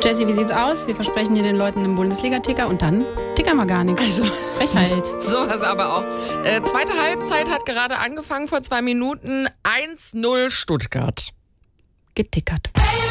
Jessie, wie sieht's aus? Wir versprechen hier den Leuten einen Bundesliga-Ticker und dann tickern wir gar nichts. Also, Frechheit. Sowas aber auch. Zweite Halbzeit hat gerade angefangen vor 2 Minuten. 1-0 Stuttgart. Getickert.